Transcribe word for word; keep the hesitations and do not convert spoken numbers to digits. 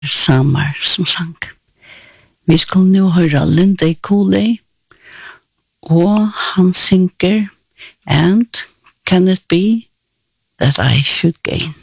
Samar som sang. Vi skal nå høre Linda Cooley, og han synger And Can It Be That I Should Gain?